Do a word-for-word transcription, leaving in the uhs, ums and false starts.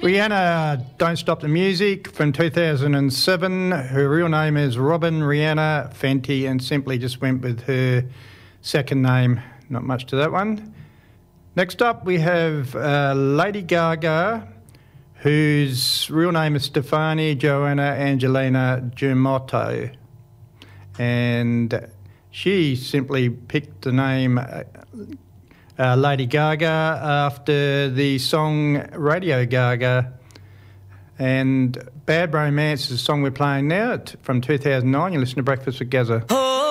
Rihanna, Don't Stop the Music from two thousand seven. Her real name is Robin Rihanna Fenty and simply just went with her second name. Not much to that one. Next up we have uh, Lady Gaga, whose real name is Stefani Joanna Angelina Giamotto. And she simply picked the name uh, uh, Lady Gaga after the song Radio Gaga. And Bad Romance is the song we're playing now from two thousand nine. You listen to Breakfast with Gazza.